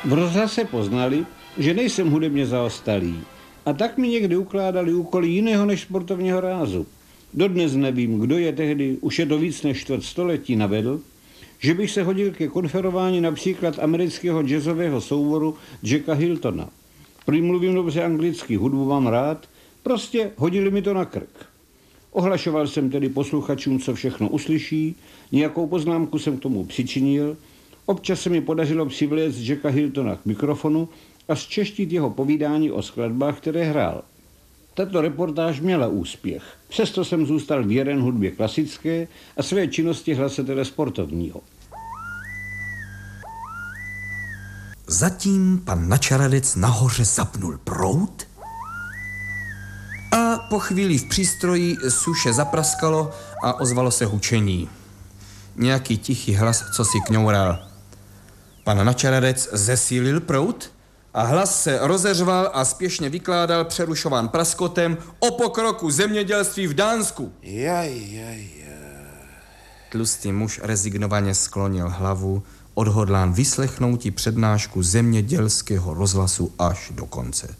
V rozhlase poznali, že nejsem hudebně zaostalý a tak mi někdy ukládali úkoly jiného než sportovního rázu. Dodnes nevím, kdo je tehdy, už je to víc než čtvrt století, navedl, že bych se hodil ke konferování například amerického jazzového souboru Jacka Hiltona. Prý mluvím dobře anglicky, hudbu mám rád, prostě hodili mi to na krk. Ohlašoval jsem tedy posluchačům, co všechno uslyší, nějakou poznámku jsem k tomu přičinil, občas se mi podařilo přivléct Jacka Hiltona k mikrofonu a zčeštit jeho povídání o skladbách, které hrál. Tato reportáž měla úspěch, přesto jsem zůstal věren hudbě klasické a své činnosti hlasatele sportovního. Zatím pan Načaradec nahoře zapnul proud a po chvíli v přístroji suše zapraskalo a ozvalo se hučení. Nějaký tichý hlas, co si kňoural. Pan Načaradec zesílil proud a hlas se rozeřval a spěšně vykládal, přerušován praskotem, o pokroku zemědělství v Dánsku. Tlustý muž rezignovaně sklonil hlavu, odhodlán vyslechnout přednášku zemědělského rozhlasu až do konce.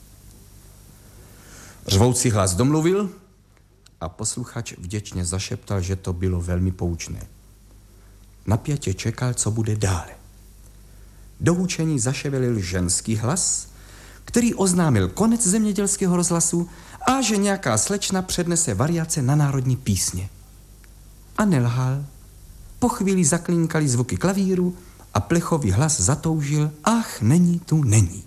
Řvoucí hlas domluvil a posluchač vděčně zašeptal, že to bylo velmi poučné. Napjatě čekal, co bude dále. Do hučení zaševelil ženský hlas, který oznámil konec zemědělského rozhlasu a že nějaká slečna přednese variace na národní písně. A nelhal. Po chvíli zaklínkaly zvuky klavíru a plechový hlas zatoužil, ach, není tu, není.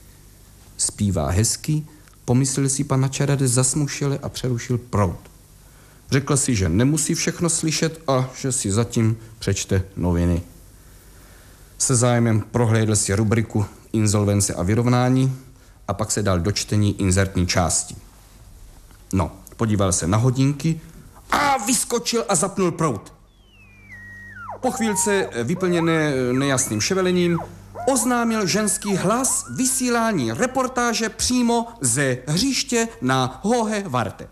Zpívá hezky, pomyslel si pan Načaradec zasmušele a přerušil proud. Řekl si, že nemusí všechno slyšet a že si zatím přečte noviny. Se zájmem prohlédl si rubriku insolvence a vyrovnání a pak se dal do čtení inzertní části. No, podíval se na hodinky a vyskočil a zapnul proud. Po chvílce, vyplněné nejasným ševelením, oznámil ženský hlas vysílání reportáže přímo ze hřiště na Hohe Warte.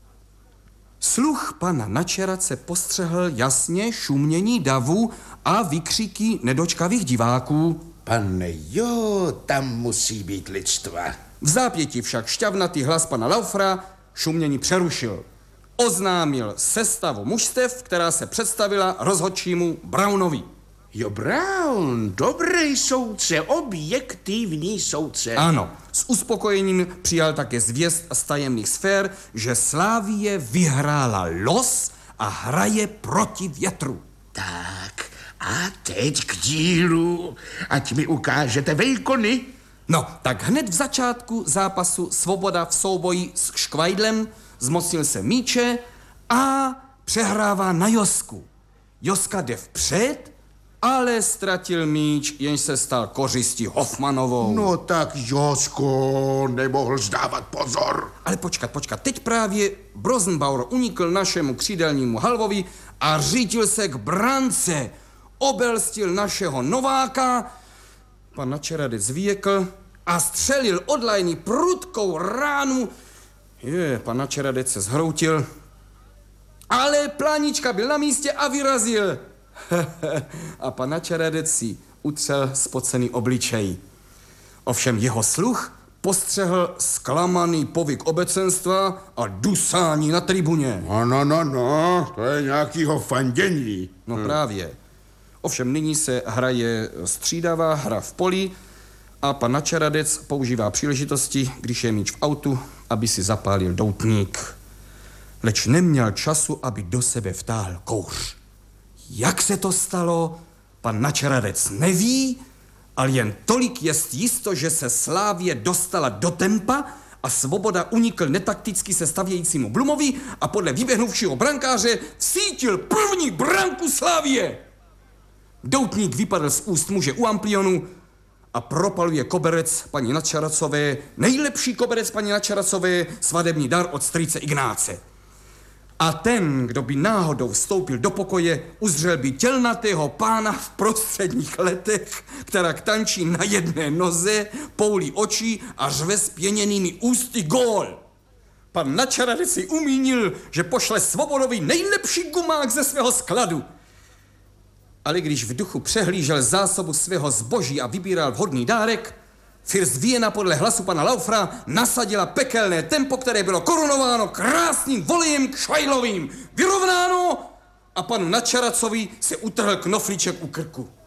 Sluch pana Načeradce postřehl jasně šumění davu a výkřiky nedočkavých diváků. Pane jo, tam musí být lidstva. V zápětí však šťavnatý hlas pana Laufra šumění přerušil. Oznámil sestavu mužstev, která se představila rozhodčímu Brownovi. Jo, Brown, dobrý soudce, objektivní soudce. Ano, s uspokojením přijal také zvěst z tajemných sfér, že Slavie vyhrála los a hraje proti větru. Tak, a teď k dílu, ať mi ukážete vejkony. No, tak hned v začátku zápasu Svoboda v souboji s Škvajdlem zmocnil se míče a přehrává na Josku. Joska jde vpřed, ale ztratil míč, jenž se stal kořistí Hoffmanovou. No tak Josko, nemohl zdávat pozor. Ale počkat, teď právě Brosenbauer unikl našemu křídelnímu halvovi a řídil se k brance. Obelstil našeho nováka, pan Načeradec vyjekl a střelil od lajny prudkou ránu. Pan Načeradec se zhroutil, ale plánička byl na místě a vyrazil. A pan Načeradec si utřel spocený obličej. Ovšem jeho sluch postřehl zklamaný povyk obecenstva a dusání na tribuně. No, to je nějakýho fandění. No právě. Ovšem nyní se hraje střídavá hra v poli a pan Načeradec používá příležitosti, když je míč v autu, aby si zapálil doutník. Leč neměl času, aby do sebe vtáhl kouř. Jak se to stalo, pan Načeradec neví, ale jen tolik jest jisto, že se Slávie dostala do tempa a Svoboda unikl netakticky se stavějícímu Blumovi a podle vyběhnuvšího brankáře vsítil první branku Slávie. Doutník vypadl z úst muže u amplionu a propaluje koberec paní Načeradcové, nejlepší koberec paní Načeradcové, svadební dar od strýce Ignáce. A ten, kdo by náhodou vstoupil do pokoje, uzřel by tělnatého pána v prostředních letech, která tančí na jedné noze, poulí oči a řve s pěněnými ústy gól. Pan Načeradec si umínil, že pošle Svobodovi nejlepší gumák ze svého skladu. Ale když v duchu přehlížel zásobu svého zboží a vybíral vhodný dárek, Fürst Viena podle hlasu pana Laufra nasadila pekelné tempo, které bylo korunováno krásným volejem kšvajlovým, vyrovnáno a panu Načaracovi se utrhl knoflíček u krku.